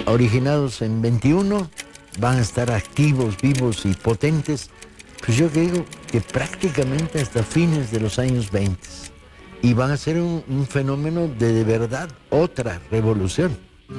originados en 21, van a estar activos, vivos y potentes, pues yo digo que prácticamente hasta fines de los años 20. Y van a ser un fenómeno de verdad, otra revolución.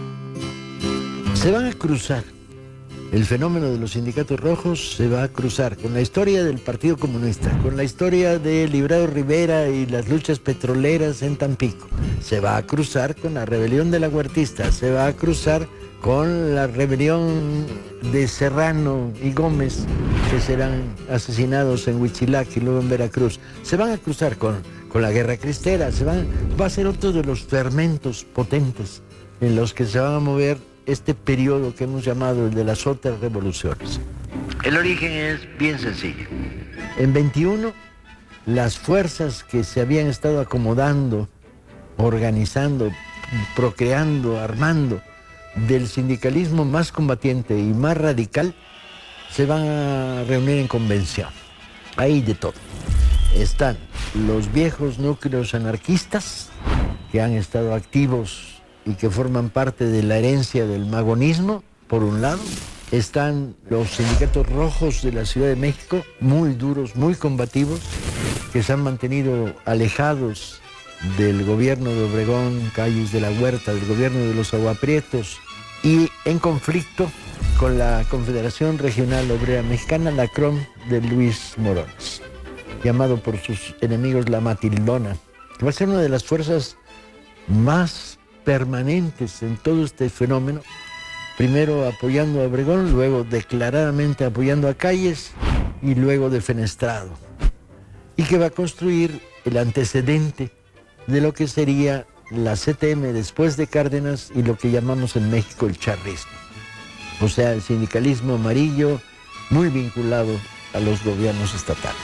Se van a cruzar. El fenómeno de los sindicatos rojos se va a cruzar con la historia del Partido Comunista, con la historia de Librado Rivera y las luchas petroleras en Tampico. Se va a cruzar con la rebelión de la Huertista, se va a cruzar con la rebelión de Serrano y Gómez, que serán asesinados en Huitzilac y luego en Veracruz. Se van a cruzar con la guerra cristera, va a ser otro de los fermentos potentes en los que se van a mover este periodo que hemos llamado el de las otras revoluciones. El origen es bien sencillo. En 21, las fuerzas que se habían estado acomodando, organizando, procreando, armando, del sindicalismo más combatiente y más radical, se van a reunir en convención. Hay de todo. Están los viejos núcleos anarquistas que han estado activos y que forman parte de la herencia del magonismo, por un lado. Están los sindicatos rojos de la Ciudad de México, muy duros, muy combativos, que se han mantenido alejados del gobierno de Obregón, Calles de la Huerta, del gobierno de los Aguaprietos, y en conflicto con la Confederación Regional Obrera Mexicana, la CROM de Luis Morones, llamado por sus enemigos la Matildona, que va a ser una de las fuerzas más permanentes en todo este fenómeno, primero apoyando a Obregón, luego declaradamente apoyando a Calles y luego defenestrado, y que va a construir el antecedente de lo que sería la CTM después de Cárdenas y lo que llamamos en México el charrismo, o sea, el sindicalismo amarillo muy vinculado a los gobiernos estatales.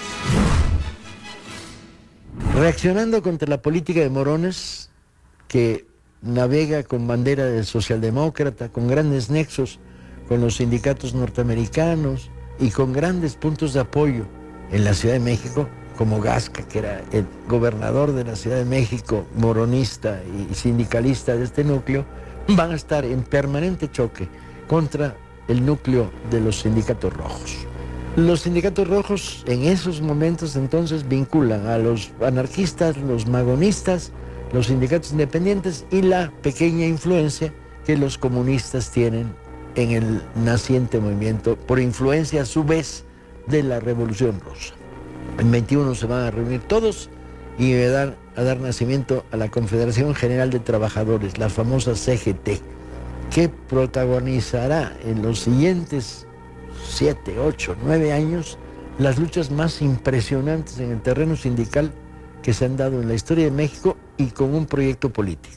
Reaccionando contra la política de Morones, que navega con bandera de socialdemócrata, con grandes nexos con los sindicatos norteamericanos y con grandes puntos de apoyo en la Ciudad de México, como Gasca, que era el gobernador de la Ciudad de México, moronista y sindicalista de este núcleo, van a estar en permanente choque contra el núcleo de los sindicatos rojos. Los sindicatos rojos en esos momentos entonces vinculan a los anarquistas, los magonistas, los sindicatos independientes y la pequeña influencia que los comunistas tienen en el naciente movimiento, por influencia a su vez de la Revolución Rusa. En 21 se van a reunir todos y a dar nacimiento a la Confederación General de Trabajadores, la famosa CGT, que protagonizará en los siguientes 7, 8, 9 años las luchas más impresionantes en el terreno sindical que se han dado en la historia de México y con un proyecto político.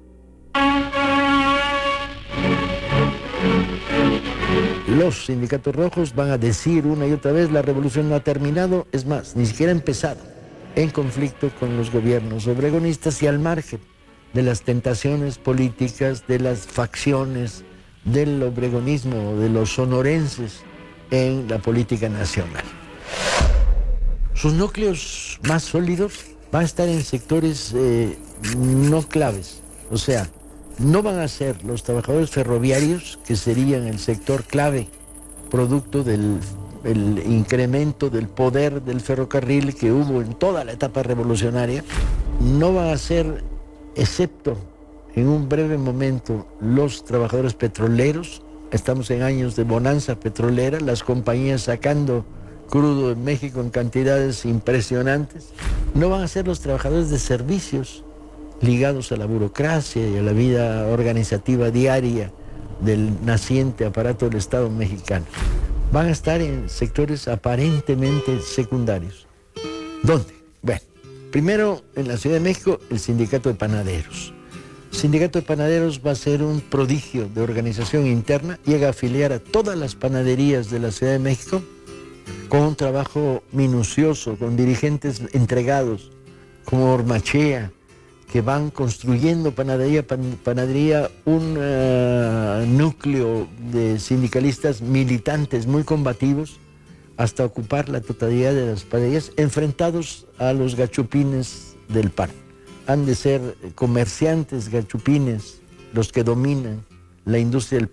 Los sindicatos rojos van a decir una y otra vez: la revolución no ha terminado, es más, ni siquiera ha empezado, en conflicto con los gobiernos obregonistas y al margen de las tentaciones políticas, de las facciones del obregonismo, de los sonorenses en la política nacional. Sus núcleos más sólidos van a estar en sectores no claves, o sea, no van a ser los trabajadores ferroviarios, que serían el sector clave, producto del incremento del poder del ferrocarril que hubo en toda la etapa revolucionaria. No van a ser, excepto en un breve momento, los trabajadores petroleros. Estamos en años de bonanza petrolera, las compañías sacando crudo en México en cantidades impresionantes. No van a ser los trabajadores de servicios ligados a la burocracia y a la vida organizativa diaria del naciente aparato del Estado mexicano. Van a estar en sectores aparentemente secundarios. ¿Dónde? Bueno, primero en la Ciudad de México, el Sindicato de Panaderos. El Sindicato de Panaderos va a ser un prodigio de organización interna, llega a afiliar a todas las panaderías de la Ciudad de México, con un trabajo minucioso, con dirigentes entregados, como Ormachea, que van construyendo panadería, un núcleo de sindicalistas militantes muy combativos, hasta ocupar la totalidad de las panaderías, enfrentados a los gachupines del PAN. Han de ser comerciantes gachupines los que dominan la industria del